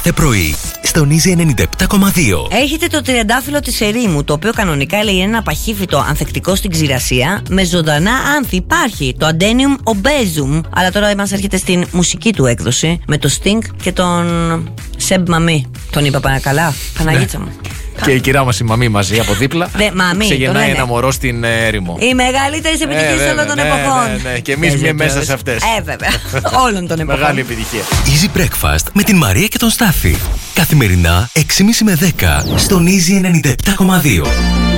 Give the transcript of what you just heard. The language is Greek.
κάθε πρωί στον Easy 97,2. Έχετε το τριαντάφυλλο της ερήμου, το οποίο κανονικά λέει είναι ένα παχύφυτο ανθεκτικό στην ξηρασία με ζωντανά άνθη. Υπάρχει το Adenium obesum, αλλά τώρα μας έρχεται στην μουσική του έκδοση με το Sting και τον Seb Mami. Τον είπα καλά, Παναγίτσα μου. Και η κυρία μας η Μαμή μαζί από δίπλα. Μαμή, ξεγεννάει ένα μωρό στην έρημο. Οι μεγαλύτερες επιτυχίες όλων των εποχών. Ναι. Και εμείς μέσα σε αυτές. Βέβαια. Όλων των εποχών. Μεγάλη επιτυχία. Easy Breakfast με την Μαρία και τον Στάφη. Καθημερινά 6.30 με 10 στον Easy 97,2.